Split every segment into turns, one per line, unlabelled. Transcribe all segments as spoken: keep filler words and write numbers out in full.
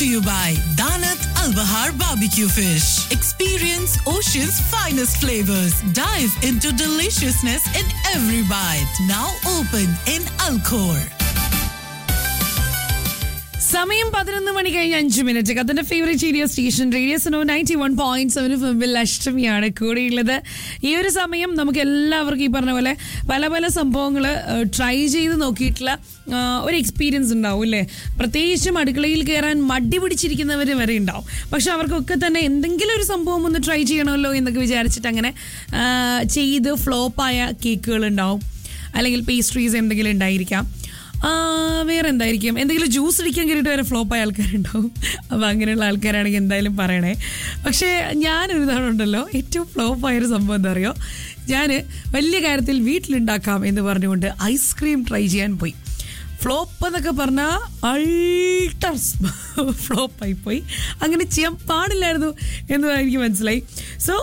to you by Danat Al Bahar Barbecue Fish. Experience Ocean's finest flavors. Dive into deliciousness in every bite. Now open in Alcor.
സമയം പതിനൊന്ന് മണി കഴിഞ്ഞ് അഞ്ച് minute. അതിന്റെ favourite radio station radio Suno ninety one point seven ഫിംബിൽ അഷ്ടമിയാണ് കൂടെയുള്ളത്. ഈ ഒരു സമയം നമുക്ക് എല്ലാവർക്കും ഈ പറഞ്ഞ പോലെ പല പല സംഭവങ്ങൾ ട്രൈ ചെയ്ത് നോക്കിയിട്ടുള്ള ഒരു എക്സ്പീരിയൻസ് ഉണ്ടാവും അല്ലേ. പ്രത്യേകിച്ചും അടുക്കളയിൽ കയറാൻ മടി പിടിച്ചിരിക്കുന്നവർ വരെ ഉണ്ടാവും. പക്ഷെ അവർക്കൊക്കെ തന്നെ എന്തെങ്കിലും ഒരു സംഭവം ഒന്ന് ട്രൈ ചെയ്യണമല്ലോ എന്നൊക്കെ വിചാരിച്ചിട്ട് അങ്ങനെ ചെയ്ത് ഫ്ലോപ്പായ കേക്കുകൾ ഉണ്ടാവും, അല്ലെങ്കിൽ പേസ്ട്രീസ് എന്തെങ്കിലും ഉണ്ടായിരിക്കാം, വേറെ എന്തായിരിക്കും, എന്തെങ്കിലും ജ്യൂസ് അടിക്കാൻ കയറിയിട്ട് വരെ ഫ്ലോപ്പായ ആൾക്കാരുണ്ടാവും. അപ്പോൾ അങ്ങനെയുള്ള ആൾക്കാരാണെങ്കിൽ എന്തായാലും പറയണേ. പക്ഷേ ഞാനൊരു തവണ ഉണ്ടല്ലോ ഏറ്റവും ഫ്ലോപ്പായൊരു സംഭവം എന്താ അറിയോ, ഞാൻ വലിയ കാര്യത്തിൽ വീട്ടിലുണ്ടാക്കാം എന്ന് പറഞ്ഞുകൊണ്ട് ഐസ്ക്രീം ട്രൈ ചെയ്യാൻ പോയി. ഫ്ലോപ്പ് എന്നൊക്കെ പറഞ്ഞാൽ അൾട്ടർ ഫ്ലോപ്പായിപ്പോയി. അങ്ങനെ ചെയ്യാൻ പാടില്ലായിരുന്നു എന്ന് എനിക്ക് മനസ്സിലായി. സോ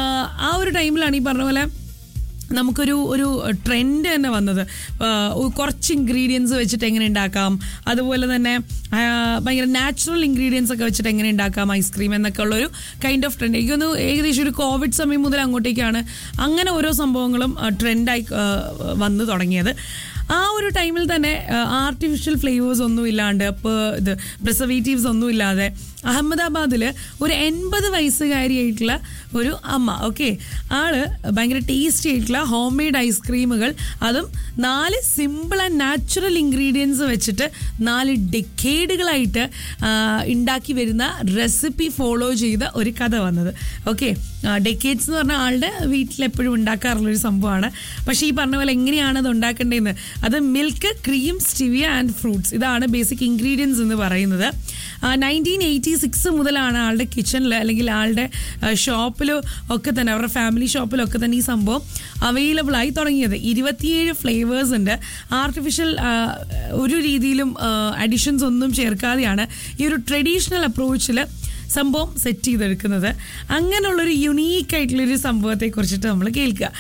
ആ ഒരു ടൈമിലാണ് ഈ പറഞ്ഞ പോലെ നമുക്കൊരു ഒരു ട്രെൻഡ് തന്നെ വന്നത്. കുറച്ച് ഇൻഗ്രീഡിയൻസ് വെച്ചിട്ട് എങ്ങനെ ഉണ്ടാക്കാം, അതുപോലെ തന്നെ ഭയങ്കര നാച്ചുറൽ ഇൻഗ്രീഡിയൻസ് ഒക്കെ വെച്ചിട്ട് എങ്ങനെ ഉണ്ടാക്കാം ഐസ്ക്രീം എന്നൊക്കെ ഉള്ളൊരു കൈൻഡ് ഓഫ് ട്രെൻഡ്. എനിക്കൊന്ന് ഏകദേശം ഒരു കോവിഡ് സമയം മുതൽ അങ്ങോട്ടേക്കാണ് അങ്ങനെ ഓരോ സംഭവങ്ങളും ട്രെൻഡായി വന്നു തുടങ്ങിയത്. ആ ഒരു ടൈമിൽ തന്നെ ആർട്ടിഫിഷ്യൽ ഫ്ലേവേഴ്സ് ഒന്നും ഇല്ലാണ്ട്, ഇപ്പോൾ ഇത് പ്രിസർവേറ്റീവ്സ് ഒന്നും ഇല്ലാതെ അഹമ്മദാബാദിൽ ഒരു എൺപത് വയസ്സുകാരിയായിട്ടുള്ള ഒരു അമ്മ, ഓക്കെ, ആള് ഭയങ്കര ടേസ്റ്റി ആയിട്ടുള്ള ഹോം മെയ്ഡ് ഐസ്ക്രീമുകൾ, അതും നാല് സിമ്പിൾ ആൻഡ് നാച്ചുറൽ ഇൻഗ്രീഡിയൻസ് വെച്ചിട്ട് നാല് ഡെക്കേഡുകളായിട്ട് ഉണ്ടാക്കി വരുന്ന റെസിപ്പി ഫോളോ ചെയ്ത ഒരു കഥ വന്നത്. ഓക്കെ, ഡെക്കേഡ്സ് എന്ന് പറഞ്ഞാൽ ആളുടെ വീട്ടിലെപ്പോഴും ഉണ്ടാക്കാറുള്ളൊരു സംഭവമാണ്. പക്ഷേ ഈ പറഞ്ഞ പോലെ എങ്ങനെയാണ് അത് ഉണ്ടാക്കേണ്ടതെന്ന്, അത് milk, cream, stevia and fruits, ഇതാണ് ബേസിക് ഇൻഗ്രീഡിയൻസ് എന്ന് പറയുന്നത്. നയൻറ്റീൻ എയ്റ്റി സിക്സ് മുതലാണ് ആളുടെ കിച്ചണിൽ അല്ലെങ്കിൽ ആളുടെ ഷോപ്പിൽ ഒക്കെ തന്നെ, അവരുടെ ഫാമിലി ഷോപ്പിലൊക്കെ തന്നെ ഈ സംഭവം അവൈലബിൾ ആയി തുടങ്ങിയത്. ഇരുപത്തിയേഴ് ഫ്ലേവേഴ്സ് ഉണ്ട്. ആർട്ടിഫിഷ്യൽ ഒരു രീതിയിലും അഡീഷൻസ് ഒന്നും ചേർക്കാതെയാണ് ഈ ഒരു ട്രഡീഷണൽ അപ്രോച്ചിൽ സംഭവം സെറ്റ് ചെയ്തെടുക്കുന്നത്. അങ്ങനെയുള്ളൊരു യുണീക്കായിട്ടുള്ളൊരു സംഭവത്തെ കുറിച്ചിട്ട് നമ്മൾ കേൾക്കുക.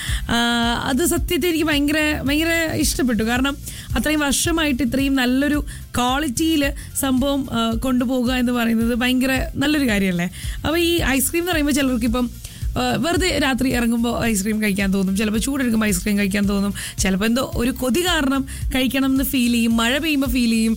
അത് സത്യത്തിൽ എനിക്ക് ഭയങ്കര ഭയങ്കര ഇഷ്ടപ്പെട്ടു. കാരണം അത്രയും വർഷമായിട്ട് ഇത്രയും നല്ലൊരു ക്വാളിറ്റിയിൽ സംഭവം കൊണ്ടുപോകുക എന്ന് പറയുന്നത് ഭയങ്കര നല്ലൊരു കാര്യമല്ലേ. അപ്പോൾ ഈ ഐസ്ക്രീം എന്ന് പറയുമ്പോൾ ചിലർക്കിപ്പം വെറുതെ രാത്രി ഇറങ്ങുമ്പോൾ ഐസ്ക്രീം കഴിക്കാൻ തോന്നും, ചിലപ്പോൾ ചൂടെടുക്കുമ്പോൾ ഐസ്ക്രീം കഴിക്കാൻ തോന്നും, ചിലപ്പോൾ എന്തോ ഒരു കൊതി കാരണം കഴിക്കണം എന്ന് ഫീൽ ചെയ്യും, മഴ പെയ്യുമ്പോൾ ഫീൽ ചെയ്യും.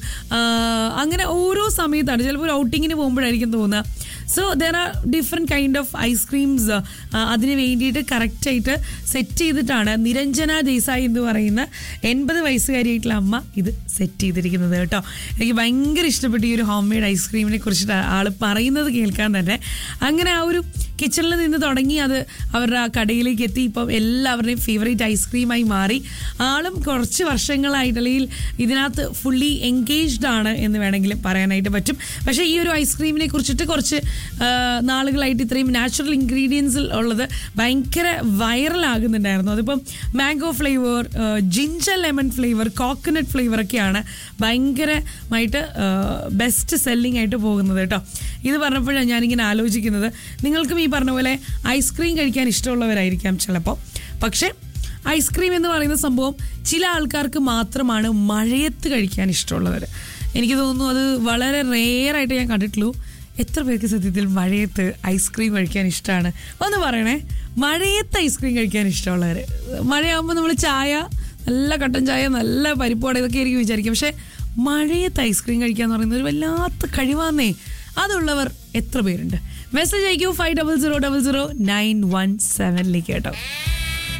അങ്ങനെ ഓരോ സമയത്താണ്, ചിലപ്പോൾ ഒരു ഔട്ടിങ്ങിന് പോകുമ്പോഴായിരിക്കും തോന്നുക. So there are different kind of ice creams അതിന് വേണ്ടിയിട്ട് കറക്റ്റായിട്ട് സെറ്റ് ചെയ്തിട്ടാണ് നിരഞ്ജന ദേശായി എന്ന് പറയുന്ന എൺപത് വയസ്സുകാരിയായിട്ടുള്ള അമ്മ ഇത് സെറ്റ് ചെയ്തിരിക്കുന്നത് കേട്ടോ. എനിക്ക് ഭയങ്കര ഇഷ്ടപ്പെട്ടു ഈ ഒരു ഹോം മെയ്ഡ് ഐസ്ക്രീമിനെ കുറിച്ചിട്ട് ആൾ പറയുന്നത് കേൾക്കാൻ തന്നെ. അങ്ങനെ ആ ഒരു കിച്ചണിൽ നിന്ന് തുടങ്ങി അത് അവരുടെ ആ കടയിലേക്ക് എത്തി ഇപ്പം എല്ലാവരുടെയും ഫേവറേറ്റ് ഐസ്ക്രീമായി മാറി. ആളും കുറച്ച് വർഷങ്ങളായിട്ട് അല്ലെങ്കിൽ ഇതിനകത്ത് ഫുള്ളി എൻഗേജ്ഡ് ആണ് എന്ന് വേണമെങ്കിലും പറയാനായിട്ട് പറ്റും. പക്ഷേ ഈ ഒരു ഐസ്ക്രീമിനെ കുറിച്ചിട്ട് കുറച്ച് നാളുകളായിട്ട് ഇത്രയും നാച്ചുറൽ ഇൻഗ്രീഡിയൻസിൽ ഉള്ളത് ഭയങ്കര വൈറലാകുന്നുണ്ടായിരുന്നു. അതിപ്പം mango flavour, ginger lemon flavour, coconut ഫ്ലേവറൊക്കെയാണ് ഭയങ്കരമായിട്ട് ബെസ്റ്റ് സെല്ലിംഗ് ആയിട്ട് പോകുന്നത് കേട്ടോ. ഇത് പറഞ്ഞപ്പോഴാണ് ഞാനിങ്ങനെ ആലോചിക്കുന്നത്, നിങ്ങൾക്കും ഈ പറഞ്ഞ പോലെ ഐസ്ക്രീം കഴിക്കാൻ ഇഷ്ടമുള്ളവരായിരിക്കാം ചിലപ്പോൾ. പക്ഷേ ഐസ്ക്രീം എന്ന് പറയുന്ന സംഭവം ചില ആൾക്കാർക്ക് മാത്രമാണ് മഴയത്ത് കഴിക്കാൻ ഇഷ്ടമുള്ളവർ. എനിക്ക് തോന്നുന്നു അത് വളരെ റെയറായിട്ട് ഞാൻ കണ്ടിട്ടുള്ളൂ. എത്ര പേർക്ക് സത്യത്തിൽ മഴയത്ത് ഐസ്ക്രീം കഴിക്കാൻ ഇഷ്ടമാണ്? ഒന്ന് പറയണേ. മഴയത്ത് ഐസ്ക്രീം കഴിക്കാൻ ഇഷ്ടമുള്ളവർ. മഴയാകുമ്പോൾ നമ്മൾ ചായ, നല്ല കട്ടൻ ചായ, നല്ല പരിപ്പോടെ ഇതൊക്കെ ആയിരിക്കും വിചാരിക്കും. പക്ഷേ മഴയത്ത് ഐസ്ക്രീം കഴിക്കുക എന്ന് പറയുന്നത് ഒരു വല്ലാത്ത കഴിവാന്നേ. അതുള്ളവർ എത്ര പേരുണ്ട്? Message അയക്കൂ five double zero double zero nine one സെവനിലേക്ക് കേട്ടോ.